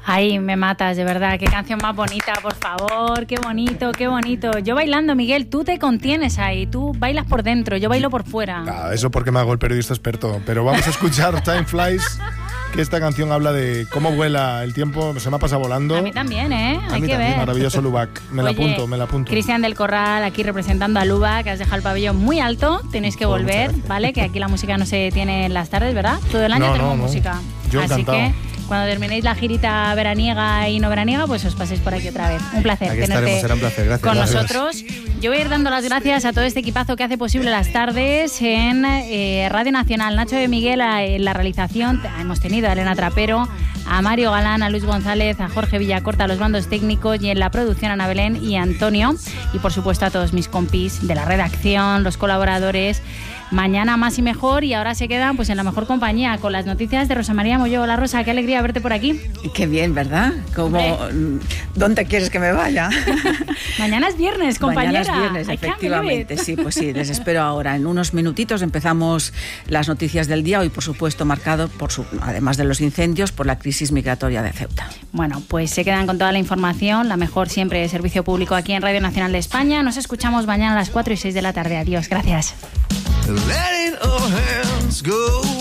Ay, me matas, de verdad. Qué canción más bonita, por favor. Qué bonito, qué bonito. Yo bailando, Miguel, tú te contienes ahí. Tú bailas por dentro, yo bailo por fuera. Ah, eso porque me hago el periodista experto. Pero vamos a escuchar Time Flies, que esta canción habla de cómo vuela el tiempo. Se me ha pasado volando. A mí también, ¿eh? Hay que ver. Maravilloso Lubac. Me la apunto. Cristian del Corral, aquí representando a Lubac, que has dejado el pabellón muy alto. Tenéis que volver, ¿vale? Que aquí la música no se detiene en las tardes, ¿verdad? Todo el año tenemos música. Yo así encantado. Que cuando terminéis la girita veraniega y no veraniega, pues os paséis por aquí otra vez. Un placer aquí tenerte será un placer. Gracias, con nosotros. Yo voy a ir dando las gracias a todo este equipazo que hace posible las tardes en Radio Nacional. Nacho de Miguel en la realización. Hemos tenido a Elena Trapero, a Mario Galán, a Luis González, a Jorge Villacorta, a los bandos técnicos, y en la producción Ana Belén y Antonio. Y por supuesto a todos mis compis de la redacción, los colaboradores. Mañana más y mejor, y ahora se quedan pues en la mejor compañía con las noticias de Rosa María Molló. Hola Rosa, qué alegría verte por aquí. Qué bien, ¿verdad? ¿Dónde quieres que me vaya? Mañana es viernes, compañera. Mañana es viernes, efectivamente. Sí, pues sí, les espero ahora. En unos minutitos empezamos las noticias del día, hoy por supuesto marcado, además de los incendios, por la crisis migratoria de Ceuta. Bueno, pues se quedan con toda la información, la mejor siempre de servicio público aquí en Radio Nacional de España. Nos escuchamos mañana a las 4 y 6 de la tarde. Adiós, gracias. Letting our hands go.